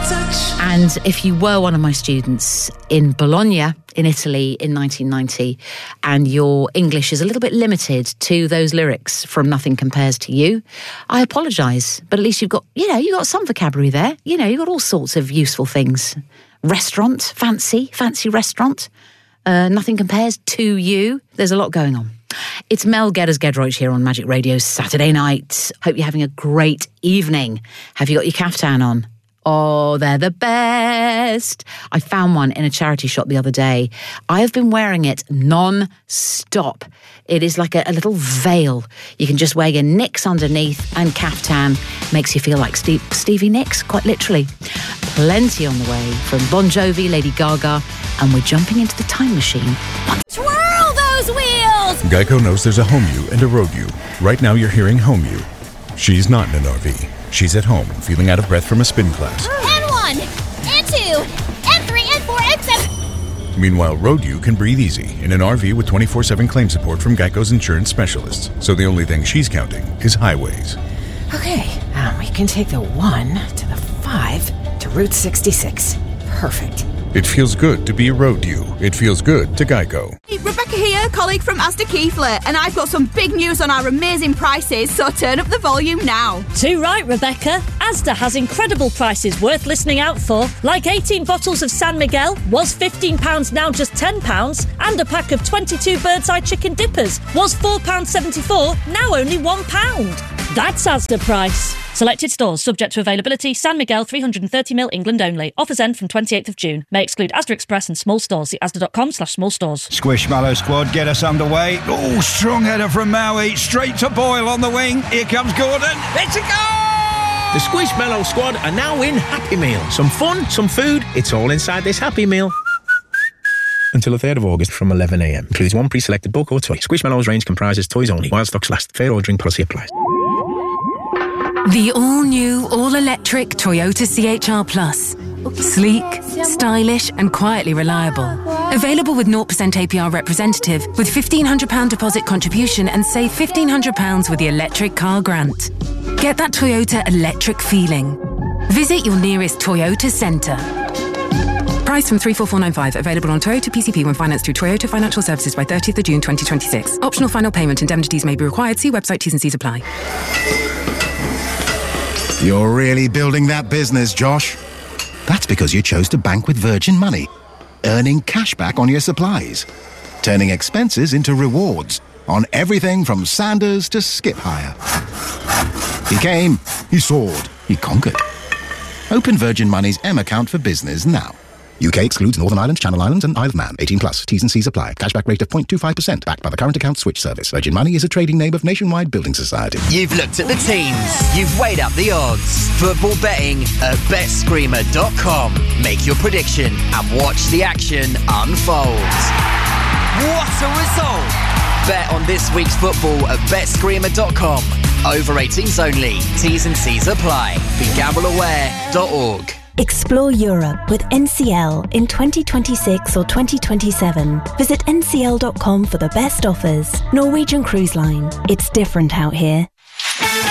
And if you were one of my students in Bologna, in Italy, in 1990, and your English is a little bit limited to those lyrics from Nothing Compares to You, I apologise. But at least you've got some vocabulary there. You've got all sorts of useful things. Restaurant, fancy restaurant. Nothing Compares to You. There's a lot going on. It's Mel Geddes-Gedroich here on Magic Radio Saturday night. Hope you're having a great evening. Have you got your caftan on? Oh, they're the best. I found one in a charity shop the other day. I have been wearing it non-stop. It is like a little veil. You can just wear your Nicks underneath, and caftan makes you feel like Stevie Nicks, quite literally. Plenty on the way from Bon Jovi, Lady Gaga, and we're jumping into the time machine. Twirl those wheels! Geico knows there's a home you and a road you. Right now you're hearing home you. She's not in an RV. She's at home, feeling out of breath from a spin class. N1, N2, N3, N4, N7. Meanwhile, Road U can breathe easy in an RV with 24/7 claim support from Geico's insurance specialists. So the only thing she's counting is highways. Okay, we can take the 1 to the 5 to Route 66. Perfect. It feels good to be a Road U. It feels good to Geico. Hey, Rebecca here, colleague from Asda Keefler, and I've got some big news on our amazing prices, so turn up the volume now. Too right, Rebecca. Asda has incredible prices worth listening out for, like 18 bottles of San Miguel, was £15, now just £10, and a pack of 22 Bird's Eye chicken dippers, was £4.74, now only £1. That's Asda price. Selected stores, subject to availability. San Miguel, 330ml, England only. Offers end from 28th of June. May exclude Asda Express and small stores. See asda.com/small stores. Squishmallow squad, get us underway. Oh, strong header from Maui. Straight to Boyle on the wing. Here comes Gordon. It's a goal! The Squishmallow squad are now in Happy Meal. Some fun, some food. It's all inside this Happy Meal. Until the 3rd of August from 11am. Includes one pre-selected book or toy. Squishmallows range comprises toys only. While stocks last. Fair ordering policy applies. The all-new, all-electric Toyota CHR Plus. Sleek, stylish and quietly reliable. Available with 0% APR representative with £1,500 deposit contribution and save £1,500 with the electric car grant. Get that Toyota electric feeling. Visit your nearest Toyota centre. Price from 34495. Available on Toyota PCP when financed through Toyota Financial Services by 30th of June 2026. Optional final payment. Indemnities may be required. See website T's and C's apply. You're really building that business, Josh. That's because you chose to bank with Virgin Money, earning cash back on your supplies, turning expenses into rewards on everything from Sanders to Skip Hire. He came, he soared, he conquered. Open Virgin Money's M account for business now. UK excludes Northern Ireland, Channel Islands and Isle of Man. 18 plus. T's and C's apply. Cashback rate of 0.25%. Backed by the current account switch service. Virgin Money is a trading name of Nationwide Building Society. You've looked at the teams. You've weighed up the odds. Football betting at BetScreamer.com. Make your prediction and watch the action unfold. What a result! Bet on this week's football at BetScreamer.com. Over 18s only. T's and C's apply. BeGambleAware.org. Explore Europe with NCL in 2026 or 2027. Visit ncl.com for the best offers. Norwegian Cruise Line. It's different out here.